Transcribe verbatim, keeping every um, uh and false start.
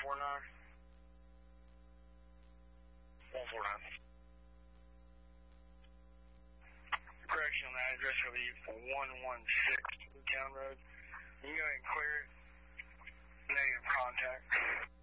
four nine? one four nine. Correction on the address will be one one six Town Road. You can go ahead and clear it. Negative contact.